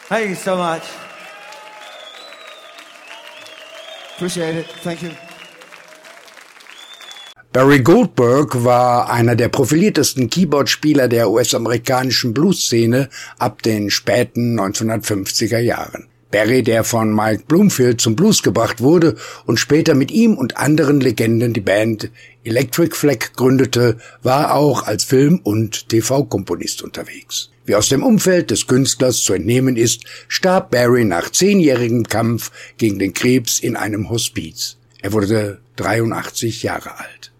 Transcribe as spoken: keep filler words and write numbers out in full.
Thank you so much. Appreciate it. Thank you. Barry Goldberg war einer der profiliertesten Keyboard-Spieler der U S-amerikanischen Blues-Szene ab den späten neunzehnhundertfünfziger Jahren. Barry, der von Mike Bloomfield zum Blues gebracht wurde und später mit ihm und anderen Legenden die Band Electric Flag gründete, war auch als Film- und T V-Komponist unterwegs. Wie aus dem Umfeld des Künstlers zu entnehmen ist, starb Barry nach zehnjährigem Kampf gegen den Krebs in einem Hospiz. Er wurde dreiundachtzig Jahre alt.